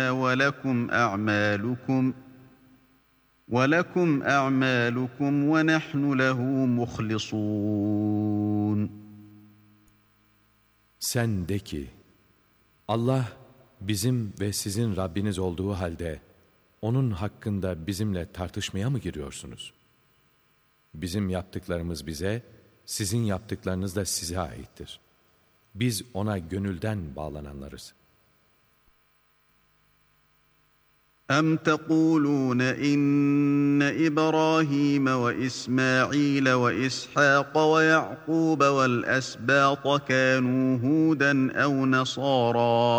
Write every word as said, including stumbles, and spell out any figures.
وَلَكُمْ أَعْمَالُكُمْ وَلَكُمْ أَعْمَالُكُمْ وَنَحْنُ لَهُ مُخْلِصُونَ. Sen de ki, Allah bizim ve sizin Rabbiniz olduğu halde, onun hakkında bizimle tartışmaya mı giriyorsunuz? Bizim yaptıklarımız bize, sizin yaptıklarınız da size aittir. Biz ona gönülden bağlananlarız. أَمْ تَقُولُونَ إِنَّ إِبْرَاهِيمَ وَإِسْمَاعِيلَ وَإِسْحَاقَ وَيَعْقُوبَ وَالْأَسْبَاطَ كَانُوا هُودًا أَوْ نَصَارَىٰ